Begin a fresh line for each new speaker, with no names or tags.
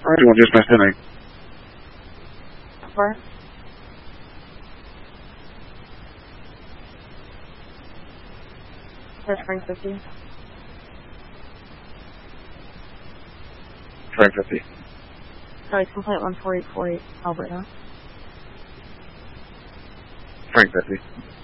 Alright, we'll just miss tonight.
Where? That's Frank 50.
Frank 50.
Sorry, complaint 14848, Alberta.
Frank 50.